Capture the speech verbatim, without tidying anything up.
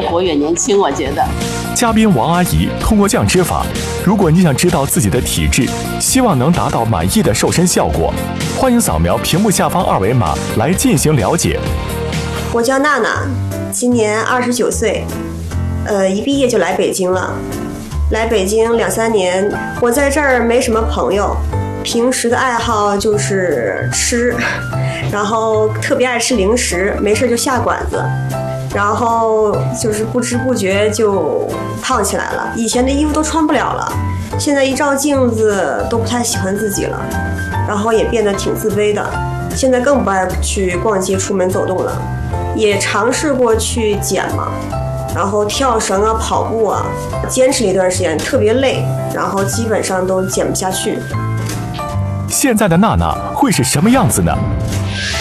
活越年轻，我觉得。 嘉宾王阿姨通过降脂法，如果你想知道自己的体质，希望能达到满意的瘦身效果，欢迎扫描屏幕下方二维码来进行了解。 我叫娜娜，今年二十九岁，呃，一毕业就来北京了。来北京两三年，我在这儿没什么朋友，平时的爱好就是吃，然后特别爱吃零食，没事就下馆子。然后就是不知不觉就胖起来了，以前的衣服都穿不了了，现在一照镜子都不太喜欢自己了，然后也变得挺自卑的，现在更不爱去逛街出门走动了，也尝试过去减嘛，然后跳绳啊跑步啊，坚持了一段时间特别累，然后基本上都减不下去。 现在的娜娜会是什么样子呢？